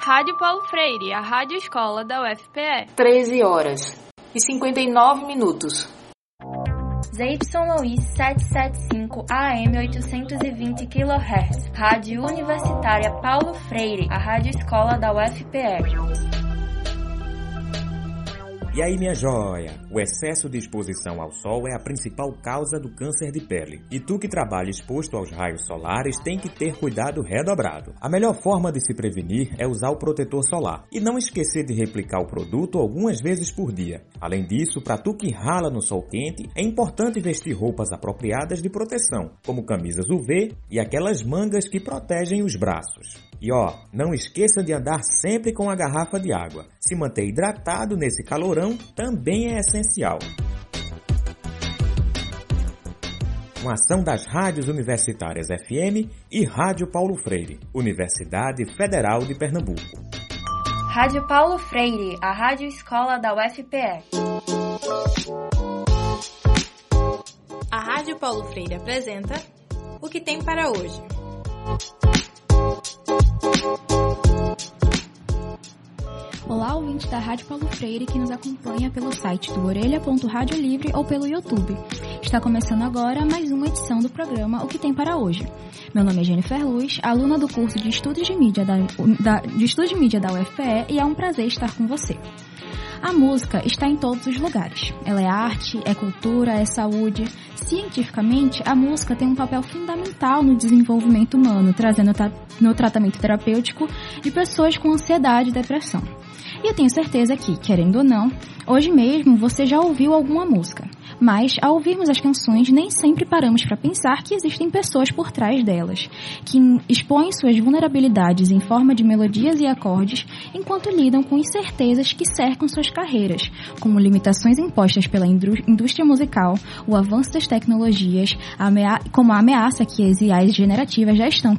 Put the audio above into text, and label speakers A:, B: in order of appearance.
A: Rádio Paulo Freire, a rádio escola da UFPE.
B: 13h59.
C: ZYLOI 775 AM 820 kHz. Rádio Universitária Paulo Freire, a rádio escola da UFPE.
D: E aí, minha joia? O excesso de exposição ao sol é a principal causa do câncer de pele. E tu que trabalha exposto aos raios solares tem que ter cuidado redobrado. A melhor forma de se prevenir é usar o protetor solar. E não esquecer de replicar o produto algumas vezes por dia. Além disso, para tu que rala no sol quente, é importante vestir roupas apropriadas de proteção, como camisas UV e aquelas mangas que protegem os braços. E não esqueça de andar sempre com a garrafa de água. Se manter hidratado nesse calorão também é essencial. Uma ação das rádios universitárias FM e Rádio Paulo Freire, Universidade Federal de Pernambuco.
C: Rádio Paulo Freire, a rádio escola da UFPE.
A: A Rádio Paulo Freire apresenta O que tem para hoje.
E: Olá, ouvinte da Rádio Paulo Freire que nos acompanha pelo site do orelha.rádio livre ou pelo YouTube. Está começando agora mais uma edição do programa O que tem para hoje. Meu nome é Jennifer Luz, aluna do curso de Estudos de Mídia da UFPE, e é um prazer estar com você. A música está em todos os lugares. Ela é arte, é cultura, é saúde. Cientificamente, a música tem um papel fundamental no desenvolvimento humano, trazendo no tratamento terapêutico de pessoas com ansiedade e depressão. E eu tenho certeza que, querendo ou não, hoje mesmo você já ouviu alguma música. Mas, ao ouvirmos as canções, nem sempre paramos para pensar que existem pessoas por trás delas, que expõem suas vulnerabilidades em forma de melodias e acordes, enquanto lidam com incertezas que cercam suas carreiras, como limitações impostas pela indústria musical, o avanço das tecnologias, como a ameaça que as IAs generativas já estão